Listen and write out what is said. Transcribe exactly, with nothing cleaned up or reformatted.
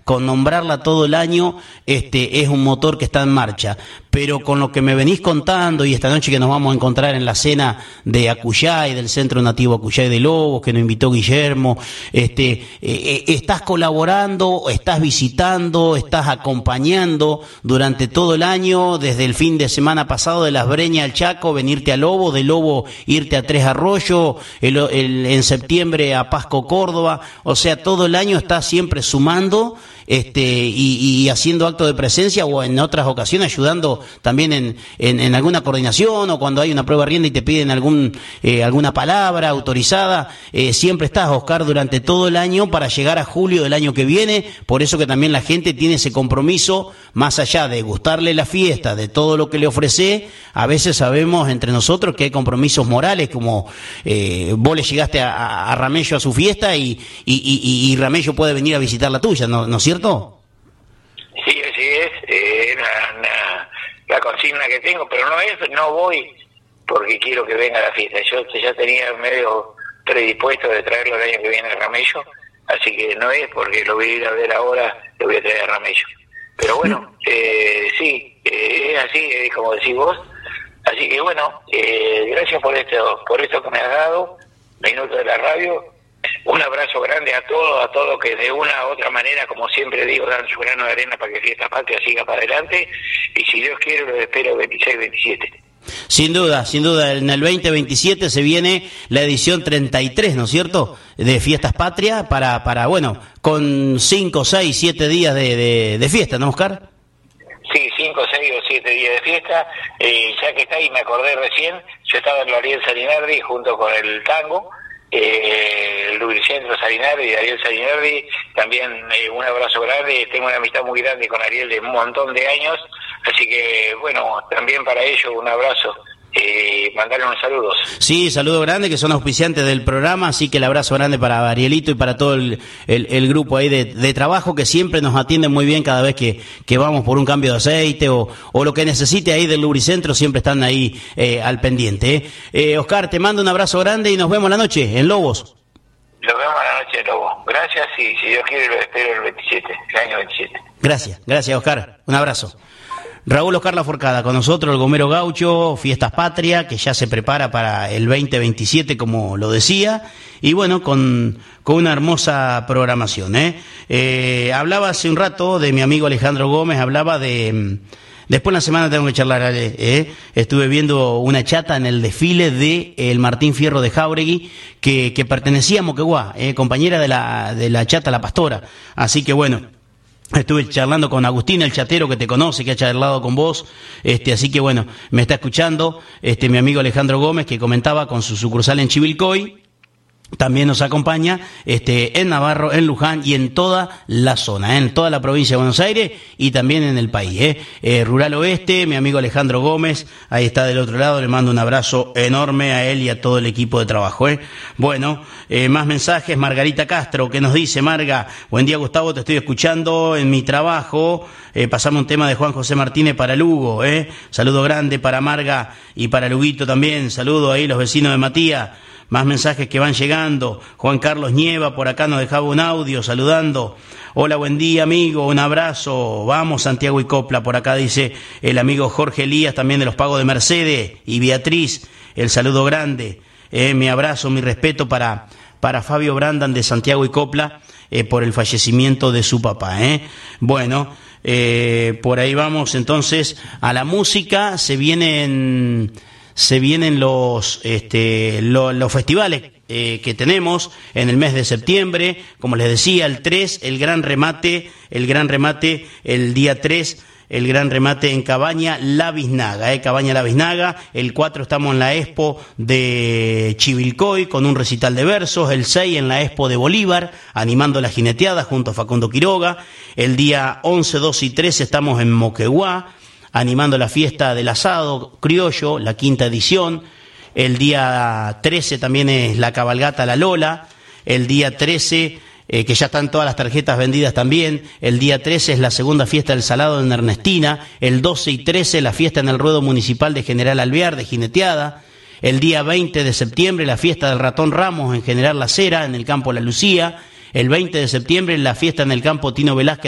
con nombrarla todo el año, este, es un motor que está en marcha. Pero con lo que me venís contando, y esta noche que nos vamos a encontrar en la cena de Acuyay, del Centro Nativo Acuyay de Lobos, que nos invitó Guillermo, este, eh, eh, estás colaborando, estás visitando, estás acompañando durante todo el año, desde el fin de semana pasado de Las Breñas al Chaco, venirte a Lobo, de Lobo irte a Tres Arroyos, el, el, en septiembre a Pasco, Córdoba. O sea, todo el año estás siempre sumando este y, y haciendo acto de presencia, o en otras ocasiones ayudando también en, en, en alguna coordinación, o cuando hay una prueba de rienda y te piden algún eh, alguna palabra autorizada. Eh, siempre estás, Oscar, durante todo el año para llegar a julio del año que viene. Por eso que también la gente tiene ese compromiso, más allá de gustarle la fiesta, de todo lo que le ofrece. A veces sabemos entre nosotros que hay compromisos morales, como eh, vos le llegaste a, a Ramello a su fiesta y, y, y, y Ramello puede venir a visitar la tuya, ¿no, ¿no es cierto? Sí, así es, eh, una, una, la consigna que tengo, pero no es, no voy porque quiero que venga la fiesta. Yo ya tenía medio predispuesto de traerlo el año que viene a Ramello, así que no es porque lo voy a ir a ver ahora, lo voy a traer a Ramello. Pero bueno, eh, sí, eh, es así, es como decís vos. Así que bueno, eh, gracias por esto, por esto que me has dado, minutos de la radio. Un abrazo grande a todos, a todos que de una u otra manera, como siempre digo, dan su grano de arena para que Fiesta Patria siga para adelante, y si Dios quiere lo espero el veintiséis veintisiete. Sin duda, sin duda, en el veinte veintisiete se viene la edición treinta y tres, ¿no es cierto?, de Fiestas Patria, para, para bueno, con cinco, seis, siete días de, de, de fiesta, ¿no, Oscar? Sí, cinco, seis o siete días de fiesta. Eh, ya que está ahí, me acordé recién, yo estaba en Ariel Salinardi junto con el tango, eh, el Lubricentro Salinardi y Ariel Salinardi, también eh, un abrazo grande. Tengo una amistad muy grande con Ariel de un montón de años, así que bueno, también para ellos un abrazo. Eh, mandarle unos saludos. Sí, saludo grande, que son auspiciantes del programa, así que el abrazo grande para Arielito y para todo el, el, el grupo ahí de, de trabajo, que siempre nos atienden muy bien cada vez que, que vamos por un cambio de aceite o, o lo que necesite ahí del Lubricentro, siempre están ahí eh, al pendiente. ¿eh? Eh, Oscar, te mando un abrazo grande y nos vemos la noche en Lobos. Nos vemos la noche en Lobos. Gracias, y si Dios quiere lo espero el veintisiete, el año veintisiete. Gracias, gracias, Oscar. Un abrazo. Raúl Oscar Laforcada, con nosotros el Gomero Gaucho, Fiestas Patria, que ya se prepara para el veinte veintisiete, como lo decía, y bueno, con, con una hermosa programación. ¿eh? Eh, hablaba hace un rato de mi amigo Alejandro Gómez, hablaba de... Después en la semana tengo que charlar, ¿eh? Estuve viendo una chata en el desfile de el Martín Fierro de Jáuregui, que, que pertenecía a Moquegua, ¿eh? Compañera de la, de la chata La Pastora, así que bueno... Estuve charlando con Agustín, el chatero que te conoce, que ha charlado con vos, este, así que bueno, me está escuchando, este, mi amigo Alejandro Gómez, que comentaba con su sucursal en Chivilcoy. También nos acompaña este, en Navarro, en Luján y en toda la zona, ¿eh? En toda la provincia de Buenos Aires y también en el país. ¿eh? Eh, Rural Oeste, mi amigo Alejandro Gómez, ahí está del otro lado, le mando un abrazo enorme a él y a todo el equipo de trabajo. ¿eh? Bueno, eh, más mensajes. Margarita Castro, que nos dice: Marga, buen día Gustavo, te estoy escuchando en mi trabajo. Eh, pasamos un tema de Juan José Martínez para Lugo. ¿eh? Saludo grande para Marga y para Luguito también. Saludo ahí los vecinos de Matías. Más mensajes que van llegando. Juan Carlos Nieva por acá nos dejaba un audio saludando. Hola, buen día amigo, un abrazo. Vamos Santiago y Copla, por acá dice el amigo Jorge Elías, también de los Pagos de Mercedes, y Beatriz, el saludo grande. Eh, mi abrazo, mi respeto para, para Fabio Brandan de Santiago y Copla eh, por el fallecimiento de su papá. Eh. Bueno, eh, por ahí vamos entonces a la música. Se vienen... Se vienen los, este, los, los festivales eh, que tenemos en el mes de septiembre. Como les decía, el tres, el gran remate, el gran remate, el día tres, el gran remate en Cabaña La Biznaga, eh, Cabaña La Biznaga. El cuatro estamos en la Expo de Chivilcoy con un recital de versos. El seis en la Expo de Bolívar, animando la jineteada junto a Facundo Quiroga. El día once, doce y trece estamos en Moquegua, animando la fiesta del asado criollo, la quinta edición. El día trece también es la cabalgata La Lola. El día trece, eh, que ya están todas las tarjetas vendidas también. El día trece es la segunda fiesta del salado en Ernestina. El doce y trece la fiesta en el ruedo municipal de General Alvear de jineteada. El día veinte de septiembre la fiesta del Ratón Ramos en General La Cera, en el campo La Lucía. El veinte de septiembre la fiesta en el campo Tino Velázquez